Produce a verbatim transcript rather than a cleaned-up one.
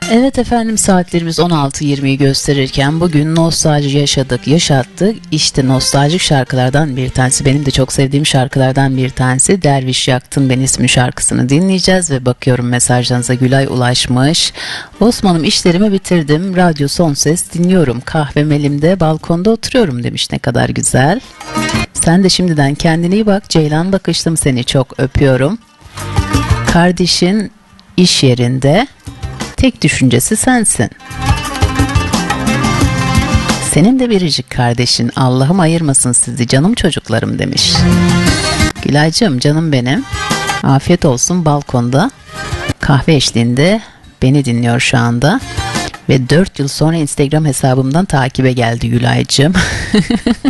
Evet efendim, saatlerimiz on altı yirmiyi gösterirken bugün nostalji yaşadık, yaşattık. İşte nostaljik şarkılardan bir tanesi, benim de çok sevdiğim şarkılardan bir tanesi Derviş Yaktın Ben ismi şarkısını dinleyeceğiz ve bakıyorum mesajlarınıza. Gülay ulaşmış. Osman'ım işlerimi bitirdim, radyo son ses dinliyorum, kahvem elimde, balkonda oturuyorum demiş. Ne kadar güzel. Sen de şimdiden kendine iyi bak Ceylan, bakıştım seni, çok öpüyorum. Kardeşin iş yerinde, tek düşüncesi sensin. Senin de biricik kardeşin, Allah'ım ayırmasın sizi canım çocuklarım demiş. Gülaycığım canım benim, afiyet olsun, balkonda kahve eşliğinde beni dinliyor şu anda. Ve dört yıl sonra Instagram hesabımdan takibe geldi Gülaycığım.